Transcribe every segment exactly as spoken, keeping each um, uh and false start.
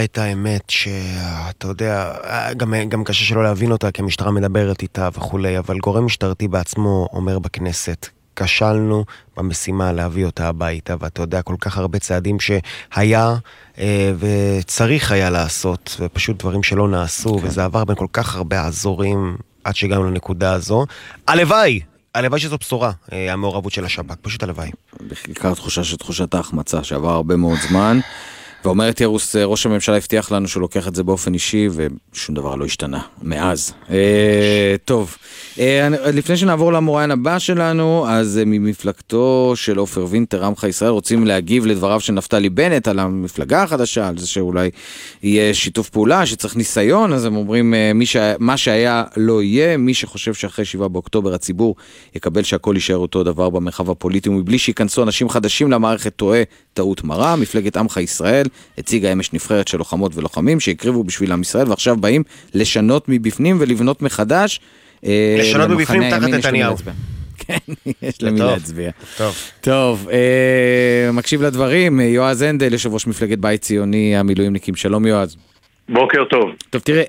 את האמת שאתה יודע, גם, גם קשה שלא להבין אותה, כי המשטרה מדברת איתה וכולי, אבל גורם משטרתי בעצמו אומר בכנסת, כשלנו במשימה להביא אותה הביתה, ואתה יודע, כל כך הרבה צעדים שהיה אה, וצריך היה לעשות, ופשוט דברים שלא נעשו, okay. וזה עבר בין כל כך הרבה עזורים עד שהגענו לנקודה הזו. הלוואי! הלוואי שזו בשורה, המעורבות של השב"כ, פשוט הלוואי. בעיקר תחושה שתחושת ההחמצה, שעבר הרבה מאוד זמן, ואומרת ירוס, ראש הממשלה הבטיח לנו שהוא לוקח את זה באופן אישי, ושום דבר לא השתנה, מאז. אה, טוב, אה, לפני שנעבור למוראיין הבא שלנו, אז אה, ממפלגתו של עופר וינטר, עמך ישראל, רוצים להגיב לדבריו של נפתלי בנט, על המפלגה החדשה, על זה שאולי יהיה שיתוף פעולה, שצריך ניסיון, אז הם אומרים, אה, מי ש... מה שהיה לא יהיה, מי שחושב שאחרי שבעה באוקטובר הציבור יקבל שהכל יישאר אותו דבר במרחב הפוליטי, מבלי שיכנסו אנשים חדשים למערכת, טועה טעות מרה. מפלגת עמך ישראל הציגה אמש נבחרת של לוחמות ולוחמים שהקריבו בשביל עם ישראל, ועכשיו באים לשנות מבפנים ולבנות מחדש. לשנות מבפנים תחת נתניהו. כן, יש למי להצביע. טוב. טוב, מקשיב לדברים, יועז הנדל, יושב ראש מפלגת בית ציוני המילואימניקים. שלום יועז. בוקר טוב. טוב, תראה,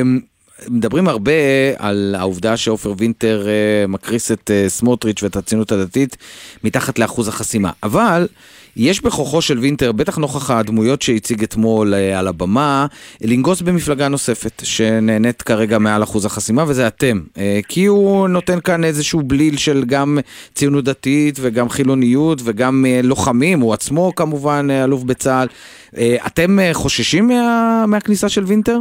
מדברים הרבה על העובדה שעופר וינטר מקריס את סמוטריץ' ואת הציונות הדתית מתחת לאחוז החסימה, אבל יש בכוחו של וינטר, בטח נוכח הדמויות שהציג אתמול על הבמה, לנגוס במפלגה נוספת שנהנית כרגע מעל אחוז החסימה, וזה אתם. כי הוא נותן כאן איזשהו בליל של גם ציונות דתית וגם חילוניות וגם לוחמים, הוא עצמו כמובן אלוף בצה"ל. אתם חוששים מה, מהכניסה של וינטר?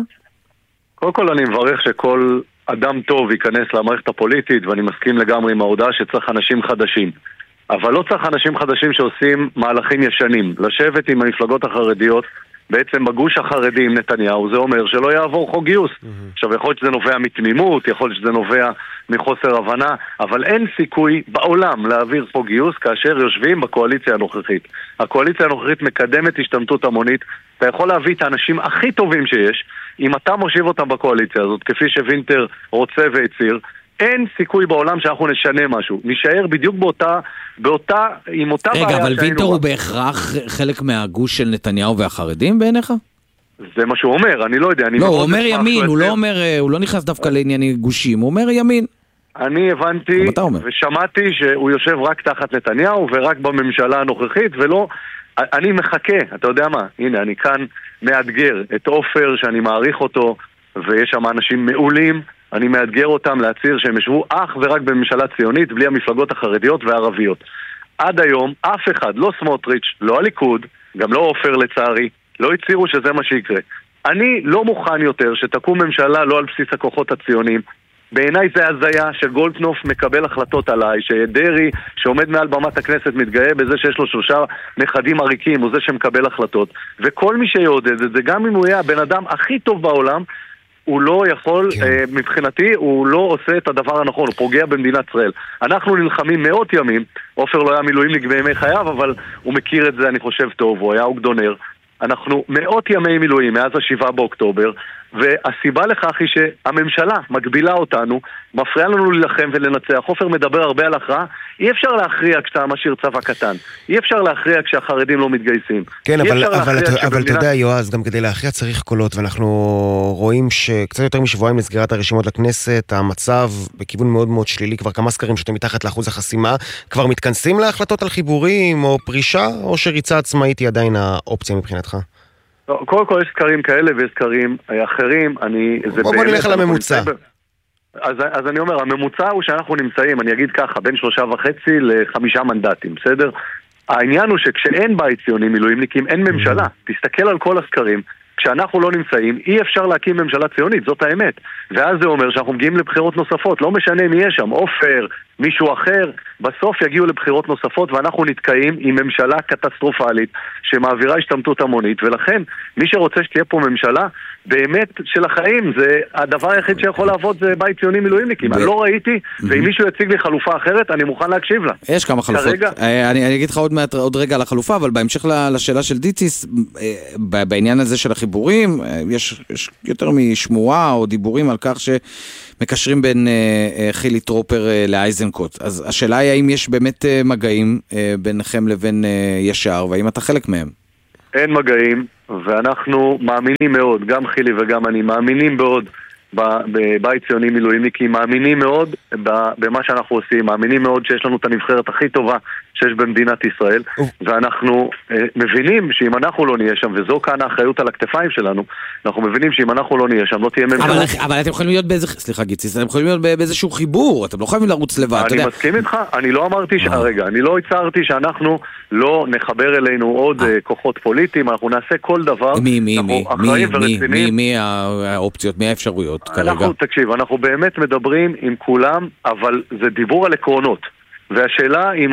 קודם כל אני מברך שכל אדם טוב ייכנס למערכת הפוליטית, ואני מסכים לגמרי עם ההודעה שצריך אנשים חדשים. אבל לא צריך אנשים חדשים שעושים מהלכים ישנים. לשבת עם המפלגות החרדיות, בעצם בגוש החרדי עם נתניהו, זה אומר שלא יעבור חוק גיוס. Mm-hmm. עכשיו, יכול להיות שזה נובע מתמימות, יכול להיות שזה נובע מחוסר הבנה, אבל אין סיכוי בעולם להעביר חוק גיוס כאשר יושבים בקואליציה הנוכחית. הקואליציה הנוכחית מקדמת השתמטות המונית, אתה יכול להביא את האנשים הכי טובים שיש, אם אתה מושיב אותם בקואליציה הזאת, כפי שווינטר רוצה והציר, אין סיכוי בעולם שאנחנו נשנה משהו. נשאר בדיוק באותה, באותה, עם אותה בעיה. רגע, אבל וינטר הוא בהכרח חלק מהגוש של נתניהו והחרדים בעיניך? זה מה שהוא אומר, אני לא יודע. לא, הוא אומר ימין, הוא לא אומר, הוא לא נכנס דווקא לענייני גושים, הוא אומר ימין. אני הבנתי ושמעתי שהוא יושב רק תחת נתניהו ורק בממשלה הנוכחית, ולא, אני מחכה, אתה יודע מה, הנה, אני כאן מאתגר את עופר שאני מעריך אותו, ויש שם אנשים מעולים, אני מאתגר אותם להצהיר שהם ישבו אך ורק בממשלה ציונית, בלי המפלגות החרדיות והערביות. עד היום, אף אחד, לא סמוטריץ', לא הליכוד, גם לא עופר לצערי, לא הצהירו שזה מה שיקרה. אני לא מוכן יותר שתקום ממשלה לא על בסיס הכוחות הציוניים. בעיניי זה הזיה שגולדקנופ מקבל החלטות עליי, שדרי שעומד מעל במת הכנסת מתגאה בזה שיש לו שלושה נכדים עריקים, הוא זה שמקבל החלטות. וכל מי שיעודד את זה, גם אם הוא יהיה הבן אדם הכי טוב בעולם, הוא לא יכול, כן. אה, מבחינתי, הוא לא עושה את הדבר הנכון, הוא פוגע במדינת ישראל. אנחנו נלחמים מאות ימים, עופר לא היה מילואימניק בימי חייו, אבל הוא מכיר את זה, אני חושב טוב, הוא היה אוגדונר. אנחנו מאות ימי מילואים מאז השבעה באוקטובר, והסיבה לכך היא שהממשלה מגבילה אותנו, מפריעה לנו להילחם ולנצח. עופר מדבר הרבה על הכרעה, אי אפשר להכריע כשאתה משאיר צבא קטן, אי אפשר להכריע כשהחרדים לא מתגייסים. כן, אבל, אבל, אתה, אבל אתה יודע יועז, גם כדי להכריע צריך קולות, ואנחנו רואים שקצת יותר משבועיים לסגירת הרשימות לכנסת, המצב בכיוון מאוד מאוד שלילי, כבר כמה סקרים שאתם מתחת לאחוז החסימה, כבר מתכנסים להחלטות על חיבורים או פרישה, או שריצה עצמאית היא עדיין האופציה מבחינתך? קודם כל יש סקרים כאלה ויש סקרים אחרים. אני, בוא בוא נלך על הממוצע. אז, אז אני אומר, הממוצע הוא שאנחנו נמצאים, אני אגיד ככה, בין שלושה וחצי לחמישה מנדטים, בסדר? העניין הוא שכשאין בית ציוני מילואימניקים, אין ממשלה. תסתכל על כל הסקרים. כשאנחנו לא נמצאים, אי אפשר להקים ממשלה ציונית, זאת האמת. ואז זה אומר שאנחנו מגיעים לבחירות נוספות, לא משנה מי יש שם, עופר, מישהו אחר, בסוף יגיעו לבחירות נוספות, ואנחנו נתקעים עם ממשלה קטסטרופלית, שמעבירה השתמטות המונית, ולכן, מי שרוצה שתהיה פה ממשלה, באמת של החיים, זה הדבר היחיד שיכול לעבוד זה בית ציוני מילואימניקים. אני לא ראיתי, ואם מישהו יציג לי חלופה אחרת, אני מוכן להקשיב לה. יש כמה חלופות. אני אגיד לך עוד רגע על החלופה, אבל בהמשך לשאלה של דיציס, בעניין הזה של החיבורים, יש יותר משמועה או דיבורים על כך שמקשרים בין חילי טרופר לאייזנקוט. אז השאלה היא האם יש באמת מגעים ביניכם לבין ישר, והאם אתה חלק מהם? אין מגעים. ואנחנו מאמינים מאוד, גם חילי וגם אני, מאמינים מאוד בבית ציוני מילואימניקי, מאמינים מאוד במה שאנחנו עושים, מאמינים מאוד שיש לנו את הנבחרת הכי טובה שיש במדינת ישראל, ואנחנו מבינים שאם אנחנו לא נהיה שם, וזו כאן האחריות על הכתפיים שלנו, אנחנו מבינים שאם אנחנו לא נהיה שם, לא תהיה ממשלה. אבל אתם יכולים להיות באיזה, סליחה גיציס, אתם יכולים להיות באיזשהו חיבור, אתם לא חייבים לרוץ לבד. אני מסכים איתך, אני לא אמרתי, רגע, אני לא הצהרתי שאנחנו לא נחבר אלינו עוד כוחות פוליטיים, אנחנו נעשה כל דבר. מי, מי, מי, מי, מי, מי האופציות, מי האפשרויות כרגע? אנחנו, תקשיב, אנחנו באמת מדברים עם כולם, אבל זה דיבור על עקרונות. והשאלה אם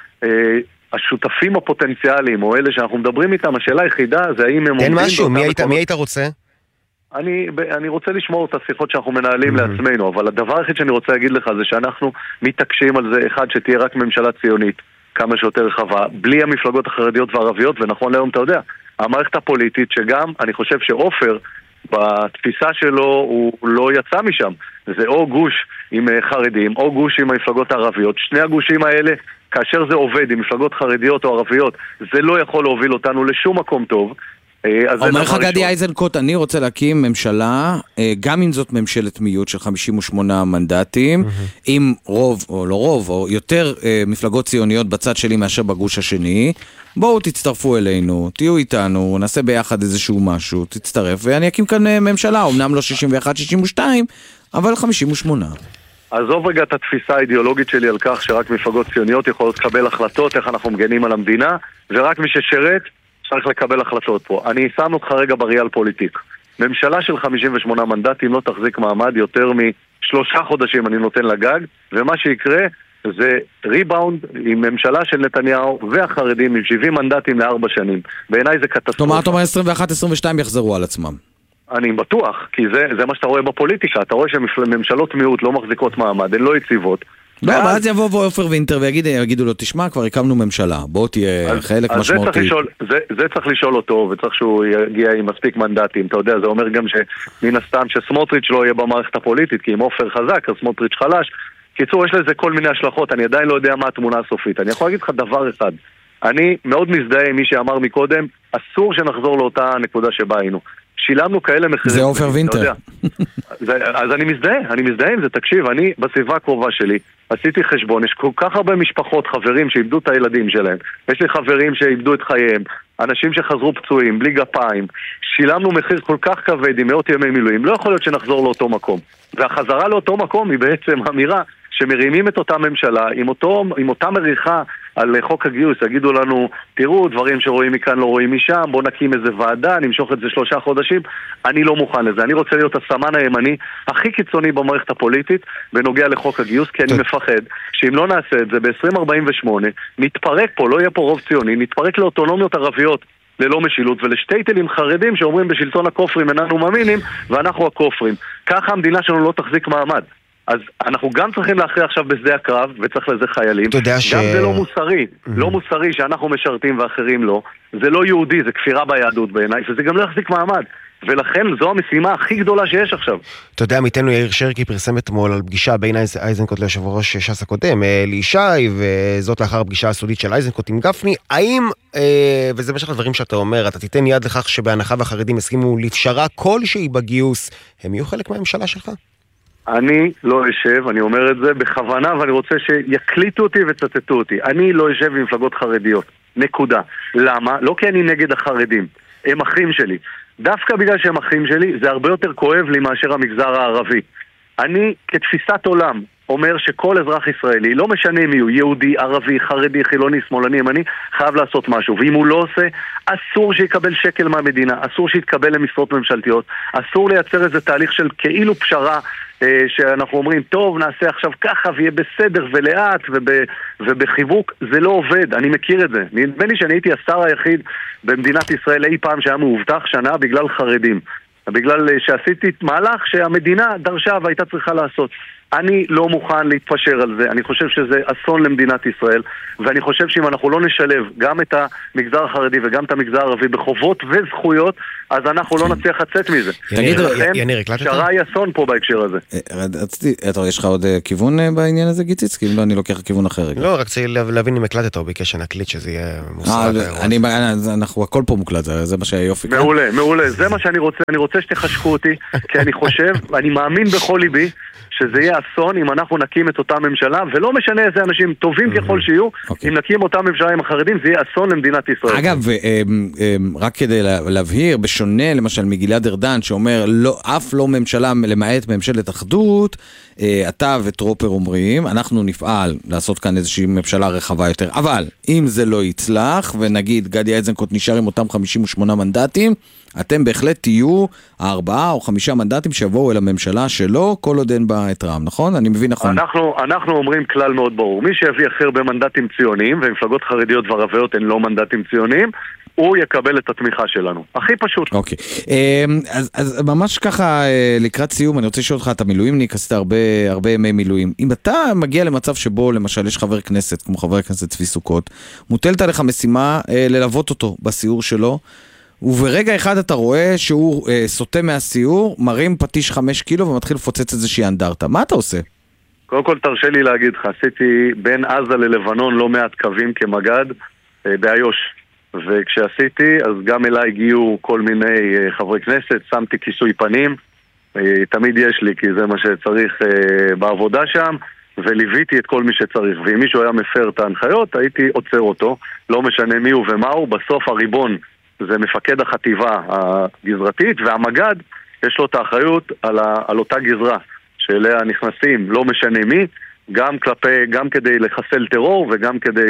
השותפים הפוטנציאליים, או אלה שאנחנו מדברים איתם, השאלה היחידה זה האם הם... תן משהו, מי היית רוצה? אני, אני רוצה לשמור את השיחות שאנחנו מנהלים לעצמנו, אבל הדבר היחיד שאני רוצה להגיד לך זה שאנחנו מתעקשים על זה, אחד, שתהיה רק ממשלה ציונית, כמה שיותר רחבה, בלי המפלגות החרדיות והערביות, ונכון להיום אתה יודע, המערכת הפוליטית שגם, אני חושב שאופר, בתפיסה שלו הוא לא יצא משם, זה או גוש עם חרדים, או גוש עם המפלגות הערביות, שני הגושים האלה, כאשר זה עובד עם מפלגות חרדיות או ערביות, זה לא יכול להוביל אותנו לשום מקום טוב. אומר לך גדי איזנקוט, אני רוצה להקים ממשלה, גם אם זאת ממשלת מיעוט של חמישים ושמונה מנדטים, עם רוב, או לא רוב, או יותר מפלגות ציוניות בצד שלי מאשר בגוש השני, בואו תצטרפו אלינו, תהיו איתנו, נעשה ביחד איזשהו משהו, תצטרף, ואני אקים כאן ממשלה, אמנם לא שישים ואחת שישים ושתיים, אבל חמישים ושמונה. עזוב רגע את התפיסה האידיאולוגית שלי על כך שרק מפלגות ציוניות יכולות לקבל החלטות, איך אנחנו מגנים על המדינה, ורק מי ששרת צריך לקבל החלטות פה. אני שם אותך רגע בריאל פוליטיק. ממשלה של חמישים ושמונה מנדטים לא תחזיק מעמד יותר משלושה חודשים אני נותן לגג, ומה שיקרה זה ריבאונד עם ממשלה של נתניהו והחרדים עם שבעים מנדטים לארבע שנים. בעיניי זה קטסטרופה. אתה אומר עשרים ואחת עשרים ושתיים יחזרו על עצמם. אני בטוח, כי זה, זה מה שאתה רואה בפוליטיקה. אתה רואה שממשלות מיעוט לא מחזיקות מעמד, הן לא יציבות. לא, ואז יבוא אופר וינטר ויגידו לו, תשמע, כבר הקמנו ממשלה, בוא תהיה חלק משמעותי. זה צריך לשאול אותו, וצריך שהוא יגיע עם מספיק מנדטים. אתה יודע, זה אומר גם שמן הסתם שסמוטריץ' לא יהיה במערכת הפוליטית, כי אם אופר חזק, אז סמוטריץ' חלש. קיצור, יש לזה כל מיני השלכות, אני עדיין לא יודע מה התמונה הסופית. אני יכול להגיד לך דבר אחד, אני מאוד מזדהה עם מי שאמר מקודם, אסור שנחזור לאותה נקודה שבה היינו. שילמנו כאלה מחירים. זה אופר וינטר. אז אני מזדהה, אני מזדהה עם זה, תקשיב, אני בסביבה הקרובה שלי, עשיתי חשבון, יש כל כך הרבה משפחות, חברים שאיבדו את הילדים שלהם, יש לי חברים שאיבדו את חייהם, אנשים שחזרו פצועים, בלי גפיים, שילמנו מחיר כל כך כבד עם מאות ימי מילואים, לא יכול להיות שנחזור לאותו מקום. והחזרה לאותו מקום היא בעצם אמירה שמרימים את אותה ממשלה עם, אותו, עם אותה מריחה על חוק הגיוס, יגידו לנו, תראו, דברים שרואים מכאן לא רואים משם, בוא נקים איזה ועדה, נמשוך את זה שלושה חודשים. אני לא מוכן לזה, אני רוצה להיות הסמן הימני הכי קיצוני במערכת הפוליטית בנוגע לחוק הגיוס, כי אני מפחד שאם לא נעשה את זה ב-עשרים ארבעים ושמונה, נתפרק פה, לא יהיה פה רוב ציוני, נתפרק לאוטונומיות ערביות ללא משילות, ולשטייטלים חרדים שאומרים בשלטון הכופרים איננו מאמינים, ואנחנו הכופרים. ככה המדינה שלנו לא תחזיק מעמד. אז אנחנו גם צריכים להכריע עכשיו בשדה הקרב, וצריך לזה חיילים. גם ש... זה לא מוסרי, mm-hmm. לא מוסרי שאנחנו משרתים ואחרים לא. זה לא יהודי, זה כפירה ביהדות בעיניי, וזה גם לא יחזיק מעמד. ולכן זו המשימה הכי גדולה שיש עכשיו. אתה יודע, עמיתנו יאיר שרקי פרסם אתמול על פגישה בין איזנקוט ליושב ראש ש"ס הקודם, לישי, וזאת לאחר הפגישה הסודית של איזנקוט עם גפני. האם, וזה משך הדברים שאתה אומר, אתה תיתן יד לכך שבהנחה והחרדים הסכימו לפשרה כלשהי בגיוס, הם יהיו חלק מהממשלה שלך? אני לא אשב, אני אומר את זה בכוונה, ואני רוצה שיקליטו אותי וצטטו אותי. אני לא אשב במפלגות חרדיות. נקודה. למה? לא כי אני נגד החרדים. הם אחים שלי. דווקא בגלל שהם אחים שלי, זה הרבה יותר כואב לי מאשר המגזר הערבי. אני, כתפיסת עולם, אומר שכל אזרח ישראלי, לא משנה מי הוא, יהודי, ערבי, חרדי, חילוני, שמאלני, ימני, חייב לעשות משהו. ואם הוא לא עושה, אסור שיקבל שקל מהמדינה, אסור שיתקבל למשרות ממשלתיות, אסור לייצר איזה תהליך של כאילו פשרה, אה, שאנחנו אומרים, טוב, נעשה עכשיו ככה ויהיה בסדר ולאט וב, ובחיבוק. זה לא עובד, אני מכיר את זה. נדמה לי שאני הייתי השר היחיד במדינת ישראל אי פעם שהיה מאובטח שנה בגלל חרדים. בגלל שעשיתי מהלך שהמדינה דרשה והייתה צריכה לעשות. אני לא מוכן להתפשר על זה, אני חושב שזה אסון למדינת ישראל, ואני חושב שאם אנחנו לא נשלב גם את המגזר החרדי וגם את המגזר הערבי בחובות וזכויות, אז אנחנו לא נצליח לצאת מזה. יניר, הקלטת? שרה היא אסון פה בהקשר הזה. יש לך עוד כיוון בעניין הזה, גיציץ? כי אם לא, אני לוקח כיוון אחר. לא, רק צריך להבין אם הקלטת או ביקש שנקליט שזה יהיה מוסרק. אנחנו, הכל פה מוקלט, זה מה שהיופי. מעולה, מעולה, זה מה שאני רוצה, אני רוצה שתחשקו אותי, כי אני חושב, אני מאמין בכל ליבי, שזה יהיה אסון אם אנחנו נקים את אותה ממשלה, ולא משנה איזה אנשים טובים ככל שיהיו, אם נקים אותה ממשלה עם החרדים, זה יהיה אסון למדינת ישראל. אגב, רק כדי להבהיר, בשונה למשל מגלעד ארדן, שאומר, אף לא ממשלה למעט ממשלת אחדות, אתה וטרופר אומרים, אנחנו נפעל לעשות כאן איזושהי ממשלה רחבה יותר, אבל אם זה לא יצלח, ונגיד גדי איזנקוט נשאר עם אותם חמישים ושמונה מנדטים, אתם בהחלט תהיו הארבעה או חמישה מנדטים שיבואו אל הממשלה שלו, כל עוד אין בה את רע"מ, נכון? אני מבין נכון. אנחנו, אנחנו אומרים כלל מאוד ברור, מי שיביא הכי הרבה מנדטים ציוניים, ומפלגות חרדיות וערביות הן לא מנדטים ציוניים, הוא יקבל את התמיכה שלנו. הכי פשוט. אוקיי. אז, אז ממש ככה, לקראת סיום, אני רוצה לשאול אותך, אתה מילואימניק, עשית הרבה, הרבה ימי מילואים. אם אתה מגיע למצב שבו, למשל, יש חבר כנסת, כמו חבר הכנסת צבי סוכות, מוטלת עליך משימה ללוות אותו בסיור שלו, וברגע אחד אתה רואה שהוא סוטה מהסיור, מרים פטיש חמש קילו ומתחיל לפוצץ איזושהי אנדרטה. מה אתה עושה? קודם כל תרשה לי להגיד לך, עשיתי בין עזה ללבנון לא מעט קווים כמגד באיו"ש. וכשעשיתי, אז גם אליי הגיעו כל מיני חברי כנסת, שמתי כיסוי פנים, תמיד יש לי, כי זה מה שצריך בעבודה שם, וליוויתי את כל מי שצריך. ואם מישהו היה מפר את ההנחיות, הייתי עוצר אותו, לא משנה מי הוא ומה הוא, בסוף הריבון זה מפקד החטיבה הגזרתית, והמגד יש לו את האחריות על, ה, על אותה גזרה, שאליה נכנסים, לא משנה מי, גם, כלפי, גם כדי לחסל טרור וגם כדי...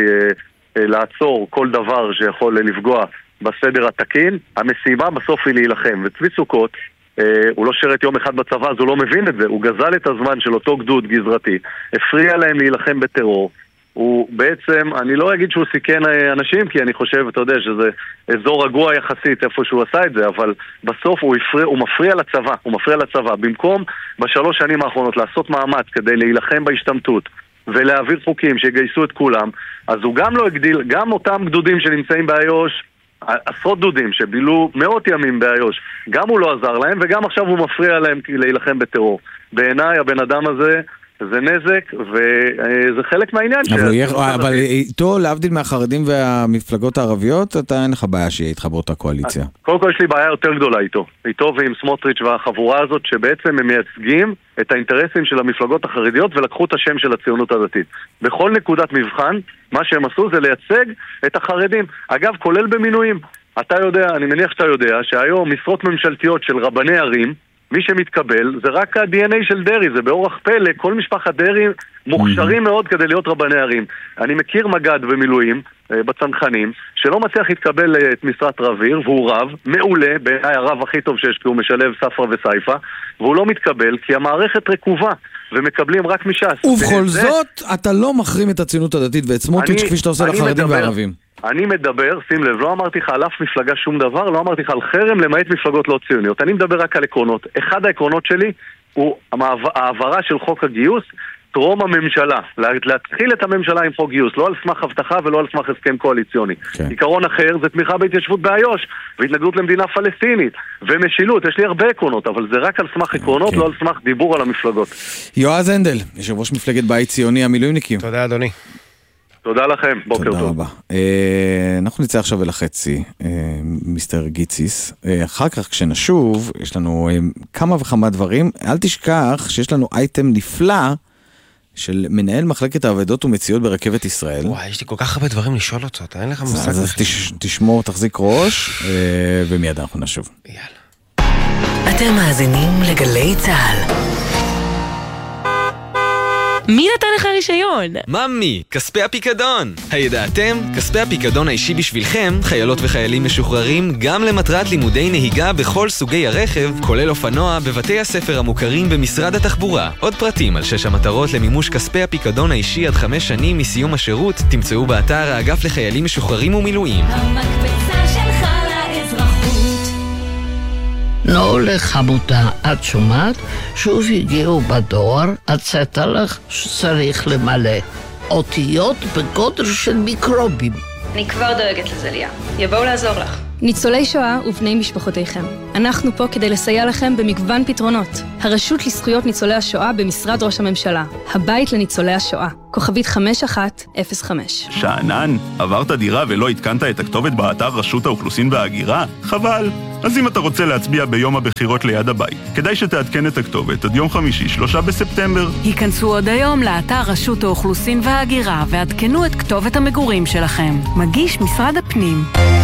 לעצור כל דבר שיכול לפגוע בסדר התקין. המשימה בסוף היא להילחם. וצבי סוכות, אה, הוא לא שרת יום אחד בצבא, אז הוא לא מבין את זה. הוא גזל את הזמן של אותו גדוד גזרתי, הפריע להם להילחם בטרור. הוא בעצם, אני לא אגיד שהוא סיכן אנשים, כי אני חושב, אתה יודע, שזה אזור רגוע יחסית איפה שהוא עשה את זה, אבל בסוף הוא, הפריע, הוא מפריע לצבא, הוא מפריע לצבא. במקום בשלוש שנים האחרונות לעשות מאמץ כדי להילחם בהשתמטות, ולהעביר חוקים שיגייסו את כולם, אז הוא גם לא הגדיל, גם אותם גדודים שנמצאים באיו"ש, עשרות גדודים שבילו מאות ימים באיו"ש, גם הוא לא עזר להם, וגם עכשיו הוא מפריע להם להילחם בטרור. בעיניי הבן אדם הזה זה נזק, וזה חלק מהעניין. אבל איתו, להבדיל מהחרדים והמפלגות הערביות, אתה אין לך בעיה שיהיה איתך באותה קואליציה. קודם כל יש לי בעיה יותר גדולה איתו. איתו ועם סמוטריץ' והחבורה הזאת, שבעצם הם מייצגים את האינטרסים של המפלגות החרדיות, ולקחו את השם של הציונות הדתית. בכל נקודת מבחן, מה שהם עשו זה לייצג את החרדים. אגב, כולל במינויים. אתה יודע, אני מניח שאתה יודע, שהיום משרות ממשלתיות של רבני ערים, מי שמתקבל זה רק ה-די אן איי של דרי, זה באורח פלא, כל משפחת דרי מוכשרים מאוד כדי להיות רבני ערים. אני מכיר מגד במילואים, בצנחנים, שלא מצליח להתקבל את משרת רביר, והוא רב, מעולה, בעיניי הרב הכי טוב שיש, כי הוא משלב ספרא וסייפא, והוא לא מתקבל כי המערכת רקובה, ומקבלים רק מש"ס. ובכל זאת, אתה לא מחרים את הציונות הדתית ואת סמוטריץ' כפי שאתה עושה לחרדים והערבים. אני מדבר, שים לב, לא אמרתי לך על אף מפלגה שום דבר, לא אמרתי לך על חרם למעט מפלגות לא ציוניות. אני מדבר רק על עקרונות. אחד העקרונות שלי הוא העברה של חוק הגיוס טרום הממשלה. להתחיל את הממשלה עם חוק גיוס, לא על סמך הבטחה ולא על סמך הסכם קואליציוני. Okay. עיקרון אחר זה תמיכה בהתיישבות באיו"ש, והתנגדות למדינה פלסטינית, ומשילות. יש לי הרבה עקרונות, אבל זה רק על סמך עקרונות, okay. לא על סמך דיבור על המפלגות. יועז הנדל, יושב ראש מפלגת בית ציוני, המילואימניקים. תודה אדוני. תודה לכם, בוקר טוב. תודה רבה. אה, אנחנו נצא עכשיו אל החצי, אה, מיסטר גיציס. אה, אחר כך כשנשוב, יש לנו אה, כמה וכמה דברים. אל תשכח שיש לנו אייטם נפלא של מנהל מחלקת העבודות ומציאות ברכבת ישראל. וואי, יש לי כל כך הרבה דברים לשאול אותו, אתה אין לך מושג. אז, אז תש, תשמור, תחזיק ראש, אה, ומיד אנחנו נשוב. יאללה. אתם מאזינים לגלי צהל. מי נתן לך רישיון? ממי, כספי הפיקדון. הידעתם? כספי הפיקדון האישי בשבילכם, חיילות וחיילים משוחררים, גם למטרת לימודי נהיגה בכל סוגי הרכב, כולל אופנוע, בבתי הספר המוכרים במשרד התחבורה. עוד פרטים על שש המטרות למימוש כספי הפיקדון האישי עד חמש שנים מסיום השירות, תמצאו באתר האגף לחיילים משוחררים ומילואים. המקבצה שלך לאזרחות. נו לחמותה, את שומעת? שוב הגיעו בדואר, הצאת לך שצריך למלא. אותיות בגודל של מיקרובים. אני כבר דואגת לזה, ליה. יבואו לעזור לך. ניצולי שואה ובני משפחותיכם. אנחנו פה כדי לסייע לכם במגוון פתרונות. הרשות לזכויות ניצולי השואה במשרד ראש הממשלה. הבית לניצולי השואה. כוכבית חמש אחת אפס חמש. שענן, עברת דירה ולא התקנת את הכתובת באתר רשות האוכלוסין וההגירה? חבל. אז אם אתה רוצה להצביע ביום הבחירות ליד הבית, כדאי שתעדכן את הכתובת עד יום חמישי, שלושה בספטמבר. היכנסו עוד היום לאתר רשות האוכלוסין וההגירה ועדכנו את כתובת המגורים שלכם. מגיש משרד הפנים.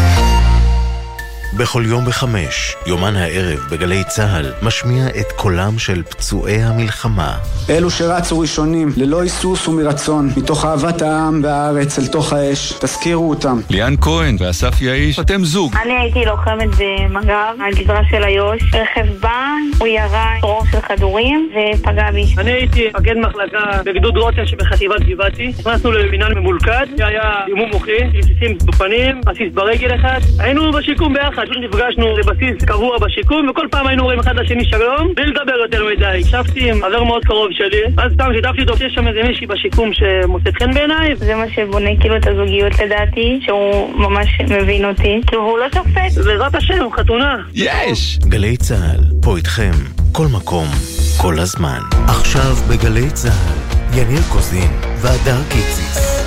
בכל יום בחמש, יומן הערב בגלי צהל, משמיע את קולם של פצועי המלחמה. אלו שרצו ראשונים, ללא היסוס ומרצון, מתוך אהבת העם והארץ אל תוך האש, תזכירו אותם. ליאן כהן ואסף יאיש, אתם זוג. אני הייתי לוחמת במג"ב, הגזרה של איו"ש. רכב בא, הוא ירה רוב של כדורים ופגע בי. אני הייתי מפקד מחלקה בגדוד רוטן שבחטיבת גבעתי. נכנסנו לבניין ממולכד, שהיה אימון מוחי, רסיסים בפנים, רסיס ברגל אחד. היינו בשיקום ביחד. פשוט נפגשנו לבסיס קבוע בשיקום, וכל פעם היינו רואים אחד לשני שלום, בלי לדבר יותר מדי. הקשבתי עם חבר מאוד קרוב שלי, אז סתם שיתפתי אותו שיש שם איזה מישהי בשיקום שמוצאת חן בעיניי. זה מה שבונה כאילו את הזוגיות לדעתי, שהוא ממש מבין אותי, כאילו הוא לא שופט. בעזרת השם, חתונה. יש! גלי צהל, פה איתכם, כל מקום, כל הזמן. עכשיו בגלי צהל, יניר קוזין והדר קיציס.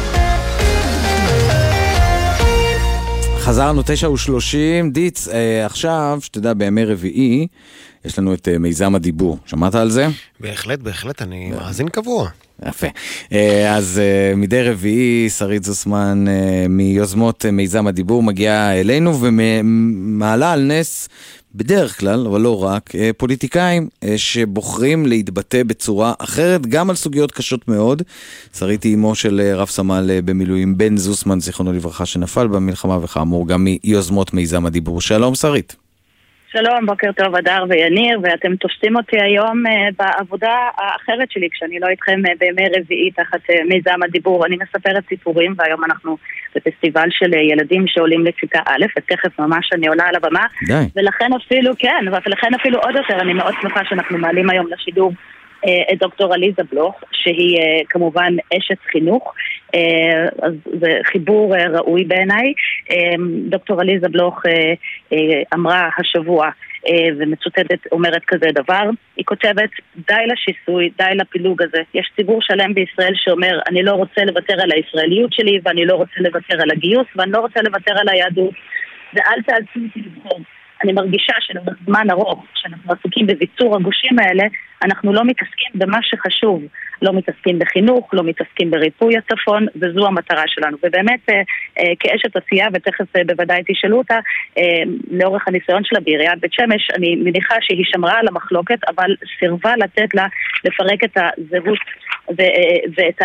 חזרנו תשע ושלושים, דיץ, אה, עכשיו, שתדע, בימי רביעי, יש לנו את אה, מיזם הדיבור. שמעת על זה? בהחלט, בהחלט, אני מאזין קבוע. יפה. אה, אז אה, מדי רביעי, שרית זוסמן, אה, מיוזמות אה, מיזם הדיבור, מגיעה אלינו ומעלה על נס, בדרך כלל, אבל לא רק, פוליטיקאים שבוחרים להתבטא בצורה אחרת, גם על סוגיות קשות מאוד. שרית היא אמו של רב סמל במילואים בן זוסמן, זיכרונו לברכה, שנפל במלחמה, וכאמור גם מיוזמות מיזם הדיבור. שלום שרית. שלום, בוקר טוב, אדר ויניר, ואתם תופסים אותי היום uh, בעבודה האחרת שלי, כשאני לא איתכם uh, בימי רביעי תחת uh, מיזם הדיבור. אני מספרת סיפורים, והיום אנחנו בפסטיבל של uh, ילדים שעולים לכיתה א', ותכף ממש אני עולה על הבמה. די. ולכן אפילו, כן, ולכן אפילו עוד יותר, אני מאוד שמחה שאנחנו מעלים היום לשידור uh, את דוקטור עליזה בלוך, שהיא uh, כמובן אשת חינוך, uh, אז זה חיבור uh, ראוי בעיניי. Uh, דוקטור עליזה בלוך uh, uh, אמרה השבוע, ומצוטטת אומרת כזה דבר, היא כותבת, די לשיסוי, די לפילוג הזה. יש ציבור שלם בישראל שאומר, אני לא רוצה לוותר על הישראליות שלי, ואני לא רוצה לוותר על הגיוס, ואני לא רוצה לוותר על היהדות, ואל תאלצו אותי לבחור. אני מרגישה שבזמן ארוך, כשאנחנו עסוקים בביצור הגושים האלה, אנחנו לא מתעסקים במה שחשוב, לא מתעסקים בחינוך, לא מתעסקים בריפוי הצפון, וזו המטרה שלנו. ובאמת, אה, אה, כאשת עשייה, ותכף אה, בוודאי תשאלו אותה, אה, לאורך הניסיון שלה בעיריית בית שמש, אני מניחה שהיא שמרה על המחלוקת, אבל סירבה לתת לה לפרק את הזהות ו, אה, ואת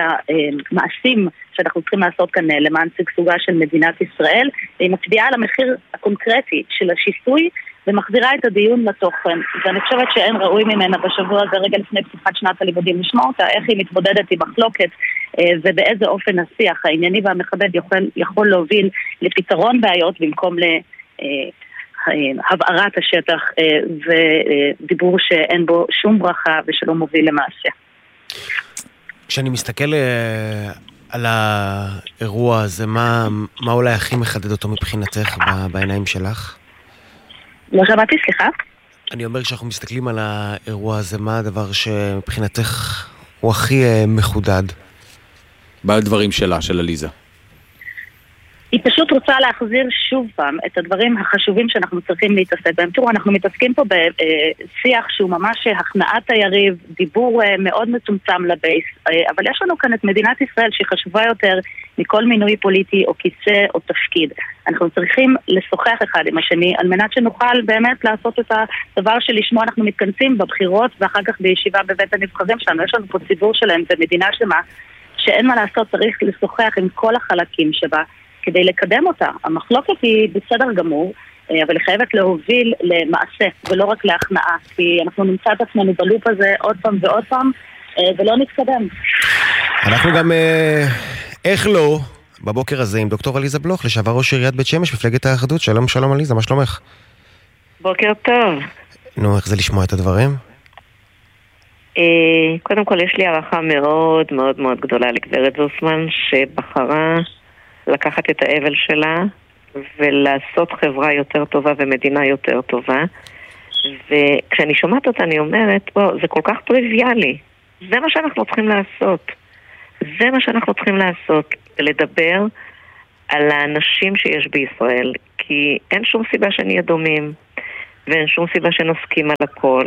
המעשים שאנחנו צריכים לעשות כאן אה, למען שגשוגה של מדינת ישראל. היא מצביעה על המחיר הקונקרטי של השיסוי, ומחזירה את הדיון לתוכן. ואני חושבת שאין ראוי ממנה בשבוע הזה, רגע לפני פתיחת שנת הלימודים, לשמוע אותה, איך היא מתמודדת עם מחלוקת, ובאיזה אופן השיח הענייני והמכבד יכול, יכול להוביל לפתרון בעיות, במקום להבערת השטח, ודיבור שאין בו שום ברכה ושלא מוביל למעשה. כשאני מסתכל על האירוע הזה, מה, מה אולי הכי מחדד אותו מבחינתך בעיניים שלך? לא שמעתי, סליחה. אני אומר, כשאנחנו מסתכלים על האירוע הזה, מה הדבר שמבחינתך הוא הכי מחודד? בדברים שלה, של עליזה. היא פשוט רוצה להחזיר שוב פעם את הדברים החשובים שאנחנו צריכים להתעסק בהם. תראו, אנחנו מתעסקים פה בשיח שהוא ממש הכנעת היריב, דיבור מאוד מצומצם לבייס, אבל יש לנו כאן את מדינת ישראל שהיא חשובה יותר מכל מינוי פוליטי או כיסא או תפקיד. אנחנו צריכים לשוחח אחד עם השני על מנת שנוכל באמת לעשות את הדבר שלשמו אנחנו מתכנסים בבחירות ואחר כך בישיבה בבית הנבחרים שלנו. יש לנו פה ציבור שלהם ומדינה שלמה שאין מה לעשות, צריך לשוחח עם כל החלקים שבה כדי לקדם אותה. המחלוקת היא בסדר גמור, אבל היא חייבת להוביל למעשה ולא רק להכנעה, כי אנחנו נמצא את עצמנו בלופ הזה עוד פעם ועוד פעם ולא נתקדם. אנחנו גם, איך לא, בבוקר הזה עם דוקטור עליזה בלוך, לשעבר ראש עיריית בית שמש, מפלגת האחדות. שלום שלום עליזה, מה שלומך? בוקר טוב. נו, איך זה לשמוע את הדברים? קודם כל, יש לי הערכה מאוד מאוד מאוד גדולה לגברת זוסמן, שבחרה לקחת את האבל שלה ולעשות חברה יותר טובה ומדינה יותר טובה. וכשאני שומעת אותה אני אומרת, בוא, זה כל כך טריוויאלי. זה מה שאנחנו צריכים לעשות. זה מה שאנחנו צריכים לעשות. לדבר על האנשים שיש בישראל. כי אין שום סיבה שנהיה דומים, ואין שום סיבה שנסכים על הכל.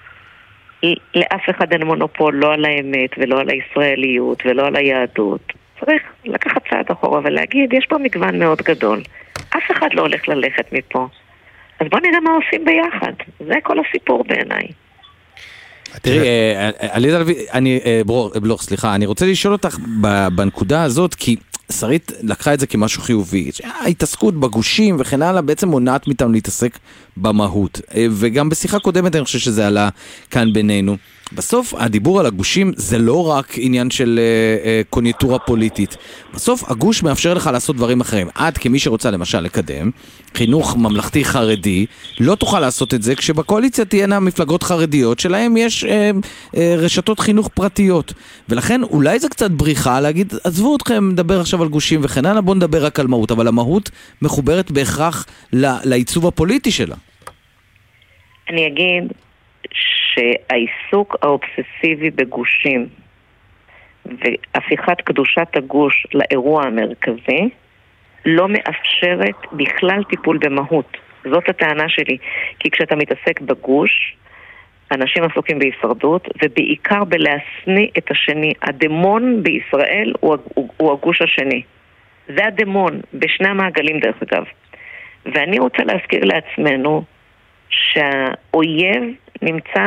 לאף אחד אין מונופול, לא על האמת ולא על הישראליות ולא על היהדות. צריך לקחת צעד אחורה ולהגיד, יש פה מגוון מאוד גדול. אף אחד לא הולך ללכת מפה. אז בוא נראה מה עושים ביחד. זה כל הסיפור בעיניי. תראי, עליזה לביא, אני, בלוך, סליחה, אני רוצה לשאול אותך בנקודה הזאת, כי שרית לקחה את זה כמשהו חיובי. ההתעסקות בגושים וכן הלאה בעצם מונעת מאיתנו להתעסק במהות. וגם בשיחה קודמת אני חושב שזה עלה כאן בינינו. בסוף הדיבור על הגושים זה לא רק עניין של uh, uh, קוניטורה פוליטית. בסוף הגוש מאפשר לך לעשות דברים אחרים. עד כמי שרוצה למשל לקדם חינוך ממלכתי חרדי, לא תוכל לעשות את זה כשבקואליציה תהיינה מפלגות חרדיות שלהם יש uh, uh, רשתות חינוך פרטיות. ולכן אולי זה קצת בריחה להגיד, עזבו אתכם, נדבר עכשיו על גושים וכן הלאה, בואו נדבר רק על מהות. אבל המהות מחוברת בהכרח לעיצוב הפוליטי שלה. אני אגיד שהעיסוק האובססיבי בגושים והפיכת קדושת הגוש לאירוע המרכזי לא מאפשרת בכלל טיפול במהות. זאת הטענה שלי. כי כשאתה מתעסק בגוש, אנשים עסוקים בהישרדות ובעיקר בלהסניא את השני. הדמון בישראל הוא, הוא, הוא הגוש השני. זה הדמון בשני המעגלים דרך אגב. ואני רוצה להזכיר לעצמנו שהאויב נמצא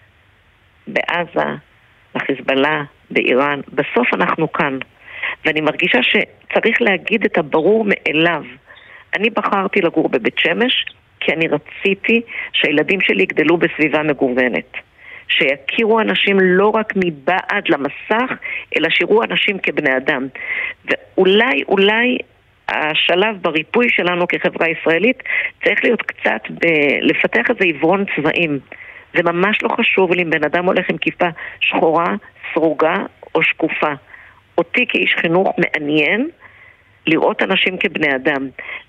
בעזה, בחיזבאללה, באיראן. בסוף אנחנו כאן. ואני מרגישה שצריך להגיד את הברור מאליו. אני בחרתי לגור בבית שמש, כי אני רציתי שהילדים שלי יגדלו בסביבה מגוונת. שיכירו אנשים לא רק מבעד למסך, אלא שיראו אנשים כבני אדם. ואולי, אולי השלב בריפוי שלנו כחברה ישראלית צריך להיות קצת ב- לפתח את זה עברון צבעים. זה ממש לא חשוב לי אם בן אדם הולך עם כיפה שחורה, סרוגה או שקופה. אותי כאיש חינוך מעניין לראות אנשים כבני אדם,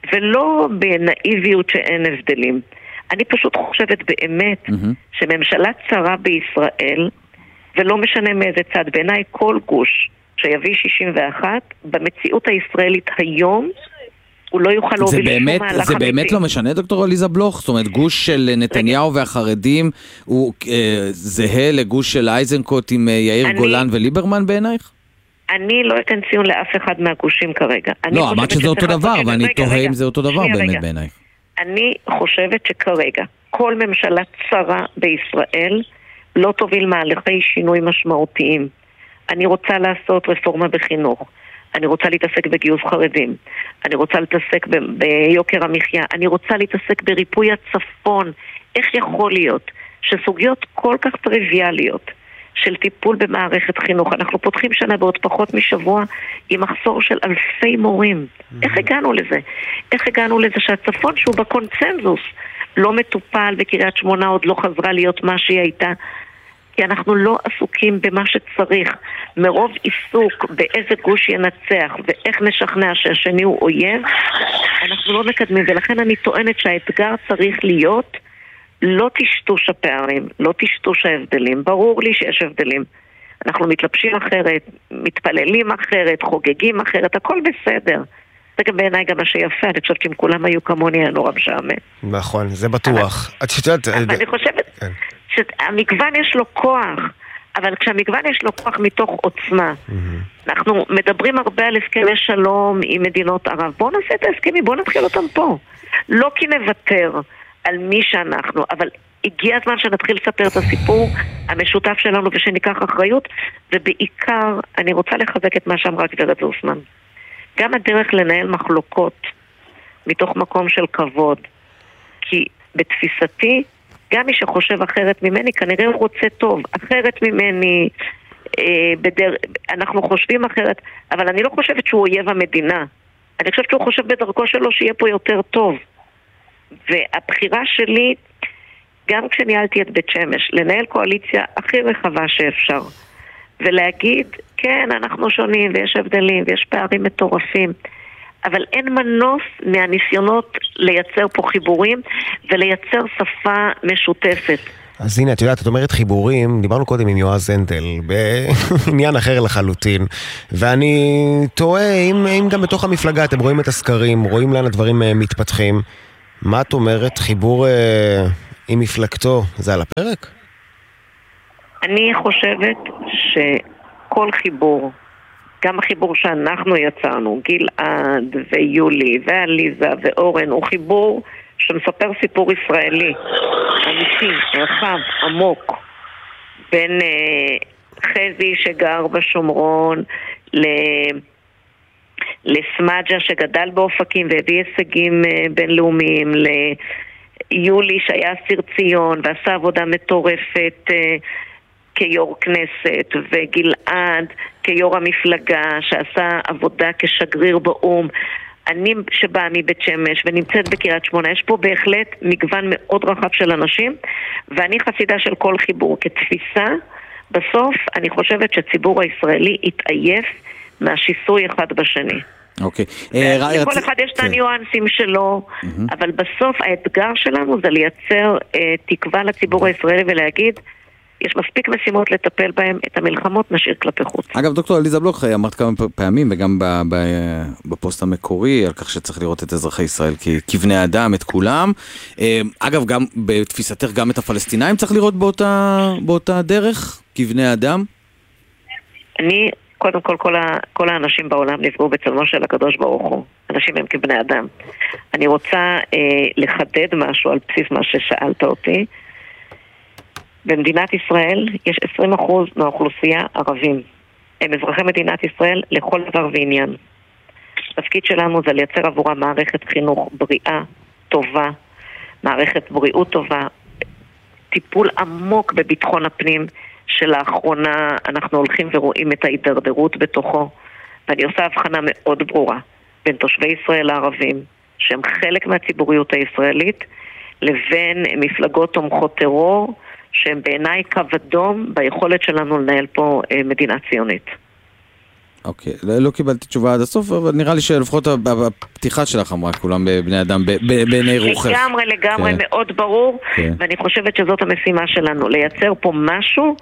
ולא בנאיביות שאין הבדלים. אני פשוט חושבת באמת mm-hmm. שממשלה צרה בישראל, ולא משנה מאיזה צד, בעיניי כל גוש שיביא שישים ואחת, במציאות הישראלית היום, הוא לא יוכל להוביל לשום מהלך אמיתי. זה באמת לא משנה, דוקטור עליזה בלוך? זאת אומרת, גוש של נתניהו והחרדים הוא אה, זהה לגוש של אייזנקוט עם יאיר אני, גולן וליברמן בעינייך? אני לא אתן ציון לאף אחד מהגושים כרגע. לא, אמרת שזה אותו דבר, ואני תוהה אם זה אותו דבר באמת בעינייך. אני חושבת שכרגע כל ממשלה צרה בישראל לא תוביל מהלכי שינוי משמעותיים. אני רוצה לעשות רפורמה בחינוך. אני רוצה להתעסק בגיוס חרדים. אני רוצה להתעסק ב- ביוקר המחיה. אני רוצה להתעסק בריפוי הצפון. איך יכול להיות שסוגיות כל כך טריוויאליות של טיפול במערכת חינוך, אנחנו פותחים שנה בעוד פחות משבוע עם מחסור של אלפי מורים. Mm-hmm. איך הגענו לזה? איך הגענו לזה שהצפון שהוא בקונצנזוס לא מטופל וקריית שמונה עוד לא חזרה להיות מה שהיא הייתה? כי אנחנו לא עסוקים במה שצריך. מרוב עיסוק באיזה גוש ינצח ואיך נשכנע שהשני הוא אויב, אנחנו לא מקדמים. ולכן אני טוענת שהאתגר צריך להיות לא תשטוש הפערים, לא תשטוש ההבדלים. ברור לי שיש הבדלים. אנחנו מתלבשים אחרת, מתפללים אחרת, חוגגים אחרת, הכל בסדר. זה גם בעיניי גם מה שיפה, אני חושבת שאם כולם היו כמוני היה נורא משעמם. נכון, זה בטוח. אני חושבת שהמגוון יש לו כוח, אבל כשהמגוון יש לו כוח מתוך עוצמה. אנחנו מדברים הרבה על הסכמי שלום עם מדינות ערב. בואו נעשה את ההסכמים, בואו נתחיל אותם פה. לא כי נוותר על מי שאנחנו, אבל הגיע הזמן שנתחיל לספר את הסיפור המשותף שלנו ושניקח אחריות, ובעיקר אני רוצה לחזק את מה שאמרה גברת זוסמן. גם הדרך לנהל מחלוקות מתוך מקום של כבוד, כי בתפיסתי גם מי חושב אחרת ממני, כנראה הוא רוצה טוב, אחרת ממני, אה, בדר... אנחנו חושבים אחרת, אבל אני לא חושבת שהוא אויב המדינה. אני חושבת שהוא חושב בדרכו שלו שיהיה פה יותר טוב. והבחירה שלי גם כשניהלתי את בית שמש, לנהל קואליציה הכי רחבה שאפשר, ולהגיד, כן, אנחנו שונים, ויש הבדלים, ויש פערים מטורפים, אבל אין מנוס מהניסיונות לייצר פה חיבורים, ולייצר שפה משותפת. אז הנה, את יודעת, את אומרת חיבורים, דיברנו קודם עם יועז הנדל, בעניין אחר לחלוטין, ואני תוהה, אם, אם גם בתוך המפלגה אתם רואים את הסקרים, רואים לאן הדברים מתפתחים, מה את אומרת, חיבור אה, עם מפלגתו, זה על הפרק? אני חושבת שכל חיבור, גם החיבור שאנחנו יצרנו, גלעד ויולי ועליזה ואורן, הוא חיבור שמספר סיפור ישראלי, אמיתי, רחב, עמוק, בין אה, חזי שגר בשומרון, ל... לסמאג'ה שגדל באופקים והביא הישגים אה, בינלאומיים, ליולי שהיה אסיר ציון ועשה עבודה מטורפת אה, כיור כנסת, וגלעד כיור המפלגה שעשה עבודה כשגריר באום. אני שבאה מבית שמש ונמצאת בקריית שמונה, יש פה בהחלט מגוון מאוד רחב של אנשים, ואני חסידה של כל חיבור כתפיסה. בסוף אני חושבת שהציבור הישראלי יתעייף מהשיסוי אחד בשני. אוקיי. לכל אחד יש את הניואנסים שלו, אבל בסוף האתגר שלנו זה לייצר תקווה לציבור הישראלי ולהגיד, יש מספיק משימות לטפל בהם, את המלחמות נשאיר כלפי חוץ. אגב, דוקטור עליזה בלוך, אמרת כמה פעמים, וגם בפוסט המקורי, על כך שצריך לראות את אזרחי ישראל כבני אדם, את כולם. אגב, גם בתפיסתך, גם את הפלסטינאים צריך לראות באותה, באותה דרך, כבני אדם? אני, קודם כל, כל, ה, כל האנשים בעולם נפגעו בצלמו של הקדוש ברוך הוא. אנשים הם כבני אדם. אני רוצה אה, לחדד משהו על בסיס מה ששאלת אותי. במדינת ישראל יש עשרים אחוז מהאוכלוסייה ערבים. הם אזרחי מדינת ישראל לכל דבר ועניין. התפקיד שלנו זה לייצר עבורה מערכת חינוך בריאה, טובה, מערכת בריאות טובה, טיפול עמוק בביטחון הפנים, שלאחרונה אנחנו הולכים ורואים את ההידרדרות בתוכו, ואני עושה הבחנה מאוד ברורה בין תושבי ישראל הערבים, שהם חלק מהציבוריות הישראלית, לבין מפלגות תומכות טרור, שהם בעיניי קו אדום ביכולת שלנו לנהל פה אה, מדינה ציונית. אוקיי, לא, לא קיבלתי תשובה עד הסוף, אבל נראה לי שלפחות הפתיחה שלך אמרה כולם בבני אדם, בעיני רוחך. לגמרי, לגמרי, כן. מאוד ברור, כן. ואני חושבת שזאת המשימה שלנו, לייצר פה משהו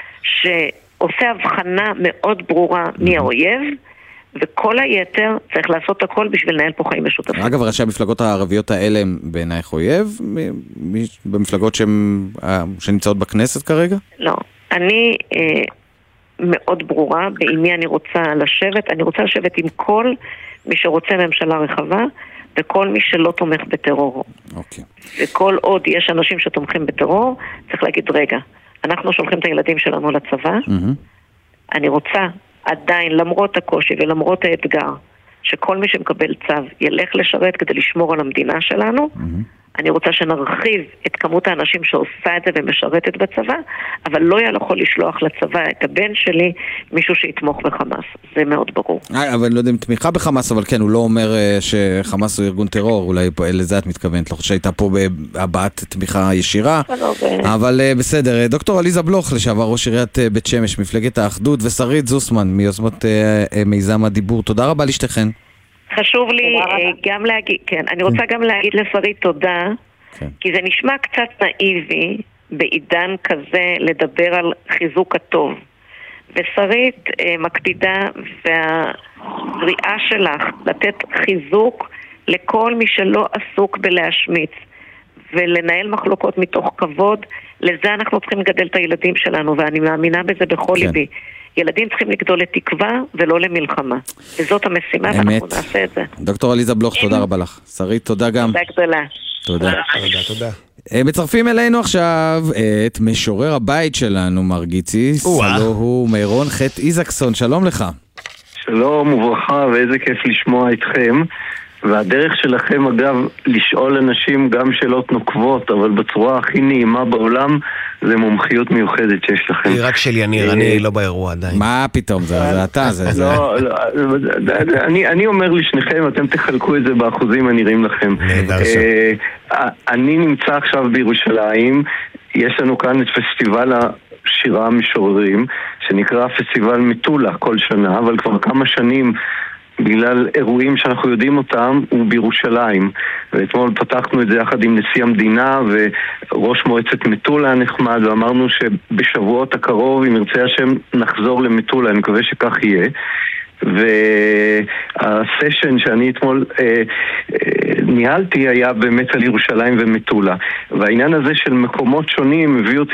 שעושה הבחנה מאוד ברורה מי האויב, וכל היתר צריך לעשות הכל בשביל לנהל פה חיים משותפים. אגב, ראשי המפלגות הערביות האלה הם בעינייך אויב? במפלגות שנמצאות בכנסת כרגע? לא. אני אה, מאוד ברורה בעיני אני רוצה לשבת. אני רוצה לשבת עם כל מי שרוצה ממשלה רחבה, וכל מי שלא תומך בטרור. אוקיי. וכל עוד יש אנשים שתומכים בטרור, צריך להגיד, רגע, אנחנו שולחים את הילדים שלנו לצבא, אני רוצה עדיין, למרות הקושי ולמרות האתגר, שכל מי שמקבל צו ילך לשרת כדי לשמור על המדינה שלנו, אני רוצה שנרחיב את כמות האנשים שעושה את זה ומשרתת בצבא, אבל לא יכול לשלוח לצבא את הבן שלי מישהו שיתמוך בחמאס. זה מאוד ברור. אבל לא יודע אם תמיכה בחמאס, אבל כן, הוא לא אומר שחמאס הוא ארגון טרור, אולי לזה את מתכוונת, לא חושב שהייתה פה בהבעת תמיכה ישירה, אבל בסדר. דוקטור עליזה בלוך, לשעבר ראש עיריית בית שמש, מפלגת האחדות, ושרית זוסמן, מיוזמות מיזם הדיבור, תודה רבה לשתיכן. חשוב לי גם להגיד, כן, אני רוצה גם להגיד לשרית תודה, כי זה נשמע קצת נאיבי בעידן כזה לדבר על חיזוק הטוב. ושרית מקפידה והזריעה שלך לתת חיזוק לכל מי שלא עסוק בלהשמיץ ולנהל מחלוקות מתוך כבוד. לזה אנחנו צריכים לגדל את הילדים שלנו, ואני מאמינה בזה בכל ליבי. ילדים צריכים לגדול לתקווה ולא למלחמה. וזאת המשימה, ואנחנו נעשה את זה. דוקטור עליזה בלוך, תודה רבה לך. שרית, תודה גם. תודה גדולה. תודה. תודה, תודה. מצרפים אלינו עכשיו את משורר הבית שלנו, מר גיציס. הלו הוא מירון חט איזקסון, שלום לך. שלום וברכה, ואיזה כיף לשמוע אתכם. והדרך שלכם, אגב, לשאול אנשים גם שאלות נוקבות, אבל בצורה הכי נעימה בעולם, זה מומחיות מיוחדת שיש לכם. היא רק של יניר, אני לא באירוע עדיין. מה פתאום, זה אתה, זה... לא, אני אומר לשניכם, אתם תחלקו את זה באחוזים הנראים לכם. אני נמצא עכשיו בירושלים, יש לנו כאן את פסטיבל השירה המשוררים, שנקרא פסטיבל מטולה כל שנה, אבל כבר כמה שנים בגלל אירועים שאנחנו יודעים אותם הוא בירושלים, ואתמול פתחנו את זה יחד עם נשיא המדינה וראש מועצת מטולה הנחמד, ואמרנו שבשבועות הקרוב אם ירצה השם נחזור למטולה, אני מקווה שכך יהיה. והסשן שאני אתמול אה, אה, ניהלתי היה באמת על ירושלים ומטולה, והעניין הזה של מקומות שונים הביא אותי